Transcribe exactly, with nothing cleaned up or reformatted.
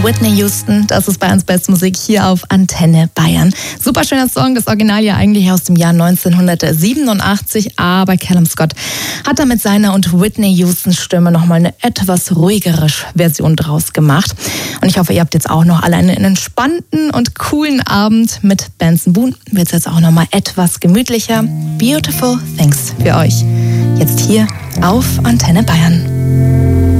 Whitney Houston. Das ist Bayerns beste Musik hier auf Antenne Bayern. Super schöner Song, das Original ja eigentlich aus dem Jahr neunzehnhundertsiebenundachtzig, aber Callum Scott hat da mit seiner und Whitney Houstons Stimme nochmal eine etwas ruhigere Version draus gemacht. Und ich hoffe, ihr habt jetzt auch noch alle einen entspannten und coolen Abend. Mit Benson Boone wird es jetzt auch nochmal etwas gemütlicher. Beautiful Things für euch. Jetzt hier auf Antenne Bayern.